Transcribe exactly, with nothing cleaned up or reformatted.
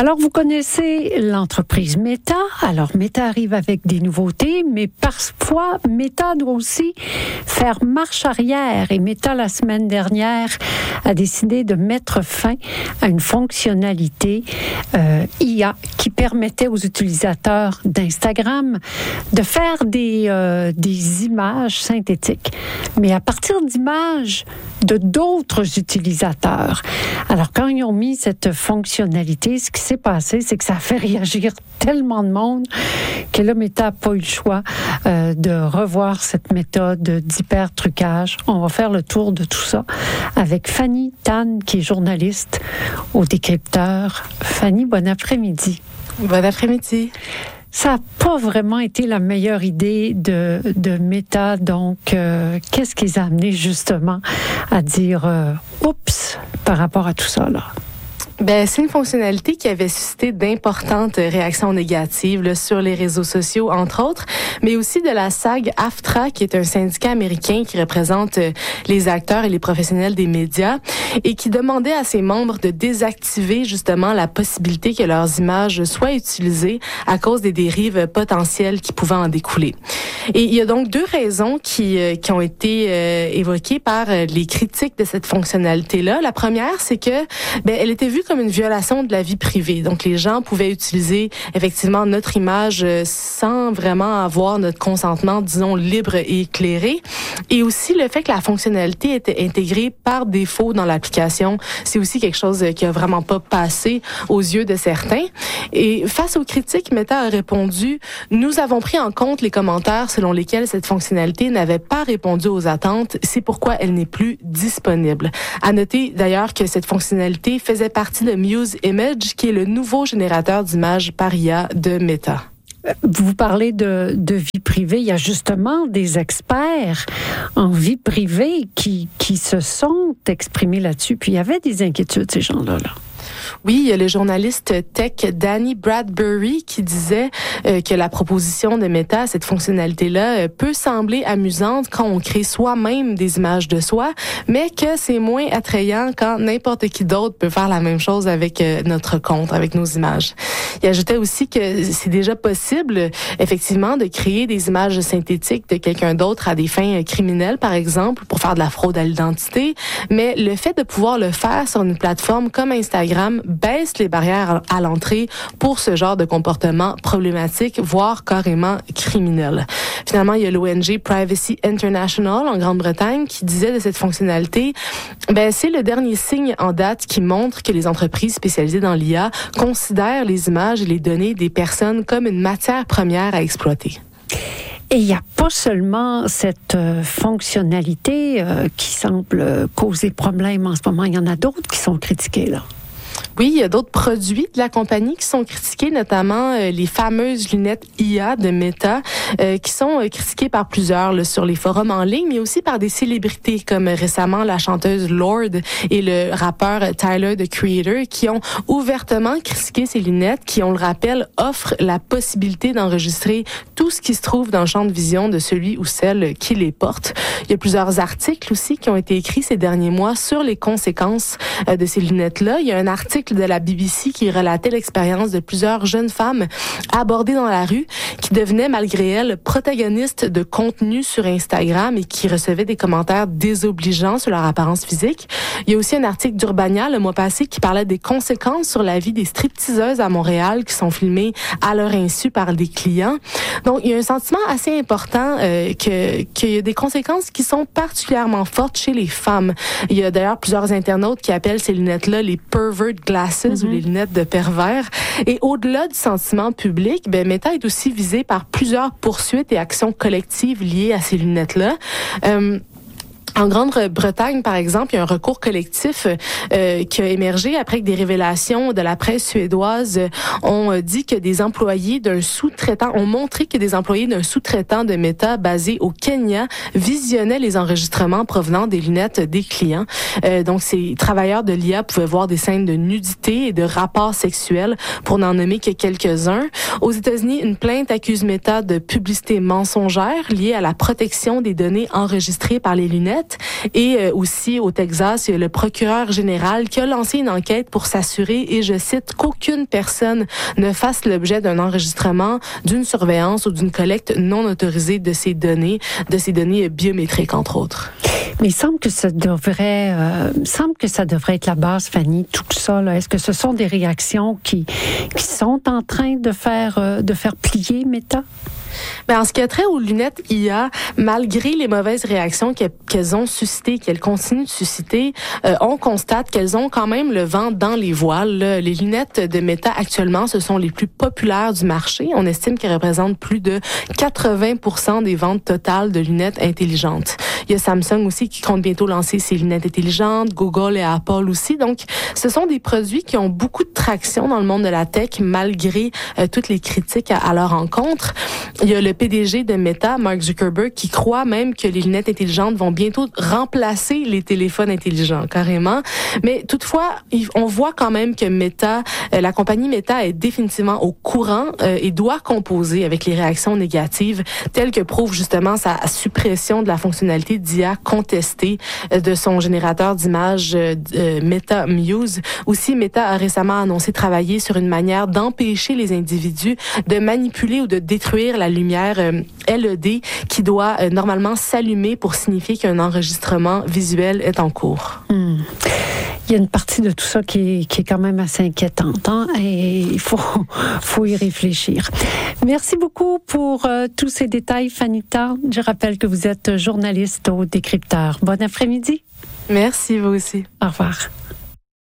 Alors, vous connaissez l'entreprise Meta. Alors, Meta arrive avec des nouveautés, mais parfois, Meta doit aussi faire marche arrière. Et Meta, la semaine dernière, a décidé de mettre fin à une fonctionnalité euh, I A qui permettait aux utilisateurs d'Instagram de faire des, euh, des images synthétiques, mais à partir d'images de d'autres utilisateurs. Alors, quand ils ont mis cette fonctionnalité, ce qui s'est passé, c'est que ça a fait réagir tellement de monde que là, Meta n'a pas eu le choix euh, de revoir cette méthode d'hyper-trucage. On va faire le tour de tout ça avec Fanny Tan, qui est journaliste au Décrypteur. Fanny, bon après-midi. Bon après-midi. Ça n'a pas vraiment été la meilleure idée de, de Meta. Donc, euh, qu'est-ce qui les a amenés justement à dire euh, « oups » par rapport à tout ça, là? Ben, c'est une fonctionnalité qui avait suscité d'importantes réactions négatives là, sur les réseaux sociaux, entre autres, mais aussi de la SAG-AFTRA, qui est un syndicat américain qui représente les acteurs et les professionnels des médias et qui demandait à ses membres de désactiver justement la possibilité que leurs images soient utilisées à cause des dérives potentielles qui pouvaient en découler. Et il y a donc deux raisons qui, qui ont été euh, évoquées par les critiques de cette fonctionnalité-là. La première, c'est que ben, elle était vue comme une violation de la vie privée. Donc, les gens pouvaient utiliser effectivement notre image sans vraiment avoir notre consentement, disons, libre et éclairé. Et aussi, le fait que la fonctionnalité était intégrée par défaut dans l'application, c'est aussi quelque chose qui a vraiment pas passé aux yeux de certains. Et face aux critiques, Meta a répondu « Nous avons pris en compte les commentaires selon lesquels cette fonctionnalité n'avait pas répondu aux attentes. C'est pourquoi elle n'est plus disponible. » À noter d'ailleurs que cette fonctionnalité faisait partie de Muse Image, qui est le nouveau générateur d'images par I A de Meta. Vous parlez de, de vie privée. Il y a justement des experts en vie privée qui, qui se sont exprimés là-dessus. Puis il y avait des inquiétudes, ces gens-là, là. Oui, il y a le journaliste tech Danny Bradbury qui disait euh, que la proposition de Meta, cette fonctionnalité-là, euh, peut sembler amusante quand on crée soi-même des images de soi, mais que c'est moins attrayant quand n'importe qui d'autre peut faire la même chose avec euh, notre compte, avec nos images. Il ajoutait aussi que c'est déjà possible, effectivement, de créer des images synthétiques de quelqu'un d'autre à des fins criminelles, par exemple, pour faire de la fraude à l'identité, mais le fait de pouvoir le faire sur une plateforme comme Instagram baisse les barrières à l'entrée pour ce genre de comportement problématique, voire carrément criminel. Finalement, il y a l'O N G Privacy International en Grande-Bretagne qui disait de cette fonctionnalité, ben c'est le dernier signe en date qui montre que les entreprises spécialisées dans l'I A considèrent les images et les données des personnes comme une matière première à exploiter. Et il n'y a pas seulement cette euh, fonctionnalité euh, qui semble causer problème en ce moment, il y en a d'autres qui sont critiqués, là. Oui, il y a d'autres produits de la compagnie qui sont critiqués, notamment euh, les fameuses lunettes I A de Meta, euh, qui sont euh, critiquées par plusieurs là, sur les forums en ligne, mais aussi par des célébrités comme euh, récemment la chanteuse Lorde et le rappeur Tyler, the Creator, qui ont ouvertement critiqué ces lunettes qui, on le rappelle, offrent la possibilité d'enregistrer tout ce qui se trouve dans le champ de vision de celui ou celle qui les porte. Il y a plusieurs articles aussi qui ont été écrits ces derniers mois sur les conséquences euh, de ces lunettes-là. Il y a un article de la B B C qui relatait l'expérience de plusieurs jeunes femmes abordées dans la rue qui devenaient malgré elles protagonistes de contenu sur Instagram et qui recevaient des commentaires désobligeants sur leur apparence physique. Il y a aussi un article d'Urbania le mois passé qui parlait des conséquences sur la vie des stripteaseuses à Montréal qui sont filmées à leur insu par des clients. Donc, il y a un sentiment assez important euh, que qu'il y a des conséquences qui sont particulièrement fortes chez les femmes. Il y a d'ailleurs plusieurs internautes qui appellent ces lunettes-là les pervert glasses mm-hmm. ou les lunettes de pervers. Et au-delà du sentiment public, ben Meta est aussi visée par plusieurs poursuites et actions collectives liées à ces lunettes-là. Euh, En Grande-Bretagne, par exemple, il y a un recours collectif euh, qui a émergé après que des révélations de la presse suédoise ont dit que des employés d'un sous-traitant, ont montré que des employés d'un sous-traitant de Meta basé au Kenya visionnaient les enregistrements provenant des lunettes des clients. Euh, donc, ces travailleurs de l'I A pouvaient voir des scènes de nudité et de rapports sexuels, pour n'en nommer que quelques-uns. Aux États-Unis, une plainte accuse Meta de publicité mensongère liée à la protection des données enregistrées par les lunettes. lunettes. Et euh, aussi au Texas, il y a le procureur général qui a lancé une enquête pour s'assurer, et je cite, qu'aucune personne ne fasse l'objet d'un enregistrement, d'une surveillance ou d'une collecte non autorisée de ces données, de ces données biométriques, entre autres. Mais il semble que ça devrait, euh, semble que ça devrait être la base, Fanny, tout ça. Là. Est-ce que ce sont des réactions qui, qui sont en train de faire, euh, de faire plier Meta? Ben, en ce qui a trait aux lunettes I A, malgré les mauvaises réactions qu'elles ont suscitées, qu'elles continuent de susciter, euh, on constate qu'elles ont quand même le vent dans les voiles. Là. Les lunettes de Meta actuellement, ce sont les plus populaires du marché. On estime qu'elles représentent plus de quatre-vingts pour cent des ventes totales de lunettes intelligentes. Il y a Samsung aussi qui compte bientôt lancer ses lunettes intelligentes, Google et Apple aussi. Donc, ce sont des produits qui ont beaucoup de traction dans le monde de la tech, malgré euh, toutes les critiques à, à leur encontre. Il y a le P D G de Meta, Mark Zuckerberg, qui croit même que les lunettes intelligentes vont bientôt remplacer les téléphones intelligents, carrément. Mais toutefois, on voit quand même que Meta, euh, la compagnie Meta est définitivement au courant euh, et doit composer avec les réactions négatives, telles que prouve justement sa suppression de la fonctionnalité d'I A contestée euh, de son générateur d'images euh, Meta Muse. Aussi, Meta a récemment annoncé travailler sur une manière d'empêcher les individus de manipuler ou de détruire la lumière euh, L E D qui doit euh, normalement s'allumer pour signifier qu'un enregistrement visuel est en cours. Hmm. Il y a une partie de tout ça qui est, qui est quand même assez inquiétante, hein? Et il faut, faut y réfléchir. Merci beaucoup pour euh, tous ces détails, Fanita. Je rappelle que vous êtes journaliste au Décrypteur. Bon après-midi. Merci, vous aussi. Au revoir.